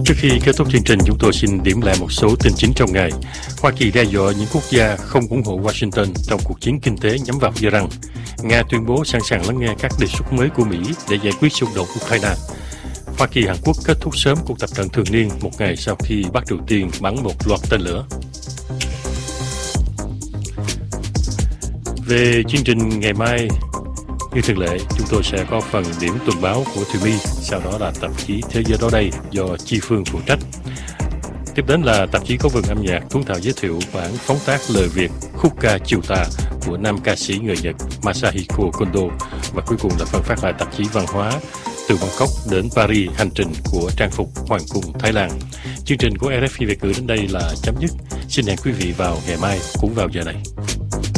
Trước khi kết thúc chương trình, chúng tôi xin điểm lại một số tin chính trong ngày. Hoa Kỳ đe dọa những quốc gia không ủng hộ Washington trong cuộc chiến kinh tế nhắm vào Iran. Nga tuyên bố sẵn sàng lắng nghe các đề xuất mới của Mỹ để giải quyết xung đột Ukraine. Hoa Kỳ Hàn Quốc kết thúc sớm cuộc tập trận thường niên một ngày sau khi Bắc Triều Tiên bắn một loạt tên lửa. Về chương trình ngày mai, như thường lệ, chúng tôi sẽ có phần điểm tuần báo của Thùy My, sau đó là tạp chí Thế giới đó đây do Chi Phương phụ trách. Tiếp đến là tạp chí có vườn âm nhạc Tuấn Thảo giới thiệu bản phóng tác lời Việt khúc ca Chiều Tà của nam ca sĩ người Nhật Masahiko Kondo, và cuối cùng là phần phát lại tạp chí văn hóa từ Bangkok đến Paris, hành trình của trang phục Hoàng cung Thái Lan. Chương trình của RFI Việt ngữ đến đây là chấm dứt. Xin hẹn quý vị vào ngày mai cũng vào giờ này.